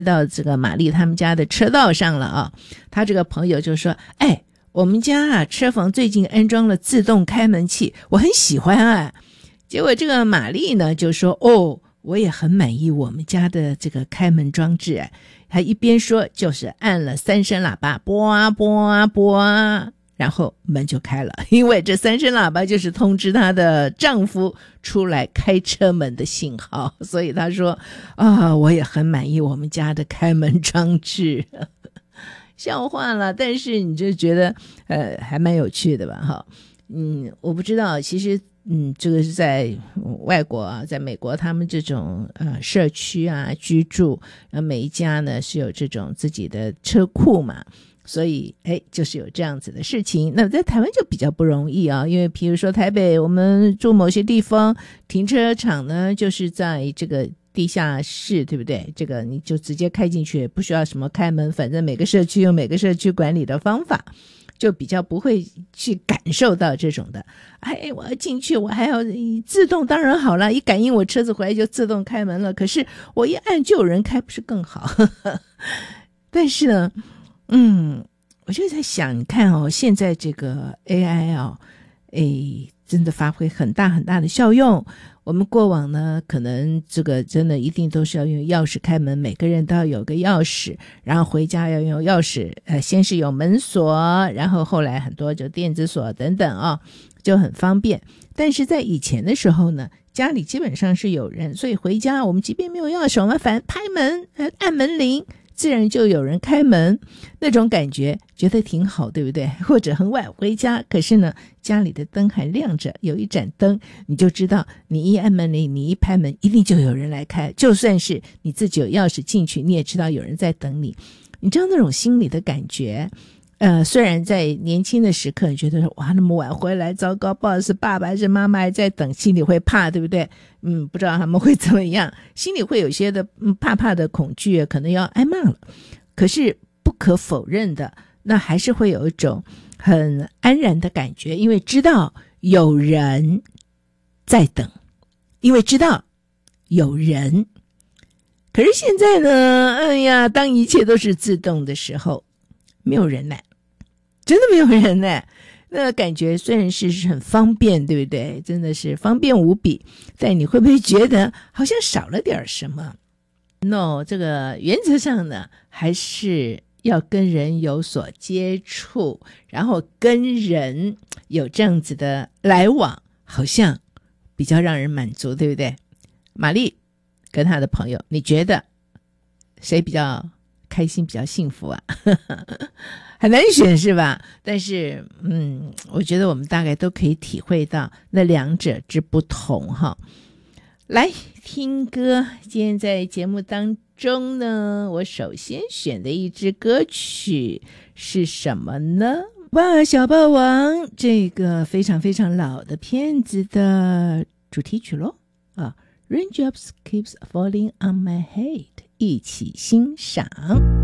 到这个玛丽他们家的车道上了啊，他这个朋友就说，哎，我们家啊车房最近安装了自动开门器，我很喜欢啊。结果这个玛丽呢就说，哦，我也很满意我们家的这个开门装置啊。她一边说就是按了3声喇叭，啵啊啵啊啵啊，然后门就开了，因为这3声喇叭就是通知她的丈夫出来开车门的信号，所以她说啊，我也很满意我们家的开门装置。笑话了，但是你就觉得还蛮有趣的吧哈。我不知道，其实这个是在外国啊，在美国他们这种社区啊居住，每一家呢是有这种自己的车库嘛，所以就是有这样子的事情。那在台湾就比较不容易啊，因为比如说台北我们住某些地方停车场呢就是在这个地下室，对不对？这个你就直接开进去，不需要什么开门，反正每个社区有每个社区管理的方法，就比较不会去感受到这种的。我要进去，我还要自动，当然好了，一感应我车子回来就自动开门了。可是我一按就有人开，不是更好？但是呢，我就在想，你看哦，现在这个 AI 啊，真的发挥很大很大的效用。我们过往呢，可能这个真的一定都是要用钥匙开门，每个人都要有个钥匙，然后回家要用钥匙，先是有门锁，然后后来很多就电子锁等等啊，就很方便。但是在以前的时候呢，家里基本上是有人，所以回家我们即便没有钥匙，我们反正拍门按门铃，自然就有人开门，那种感觉觉得挺好，对不对？或者很晚回家，可是呢家里的灯还亮着，有一盏灯，你就知道你一按门铃，你一拍门，一定就有人来开，就算是你自己有钥匙进去，你也知道有人在等你。你知道那种心理的感觉，虽然在年轻的时刻你觉得哇那么晚回来糟糕，不知道是爸爸还是妈妈还在等，心里会怕，对不对？不知道他们会怎么样，心里会有些的怕怕的恐惧，可能要挨骂了。可是不可否认的，那还是会有一种很安然的感觉，因为知道有人在等，因为知道有人。可是现在呢，当一切都是自动的时候，没有人来，真的没有人来。那感觉虽然是很方便，对不对？真的是方便无比，但你会不会觉得好像少了点什么？ No， 这个原则上呢，还是要跟人有所接触，然后跟人有这样子的来往，好像比较让人满足，对不对？玛丽跟她的朋友，你觉得谁比较开心，比较幸福啊？很难选是吧？但是我觉得我们大概都可以体会到那两者之不同哈。来听歌，今天在节目当中呢，我首先选的一支歌曲是什么呢？哇，小霸王，这个非常非常老的片子的主题曲咯啊， Raindrops Keeps Falling on My Head， 一起欣赏。